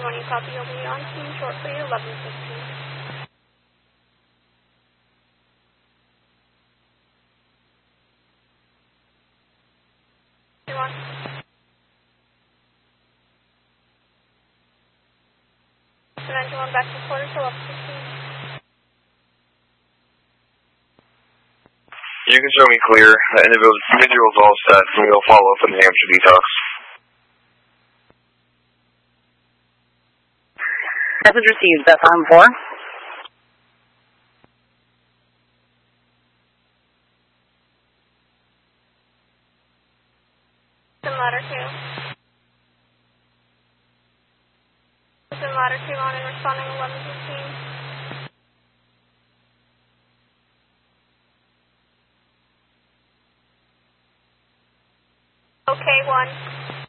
1, you copy, you'll be on scene shortly, 11:15. Back to quarters, 11:15. You can show me clear. The individual's all set, and we'll follow up with New Hampshire detox. Message received. That's on 4. Ladder 2. Ladder 2 on and responding 11:15. Okay, 1.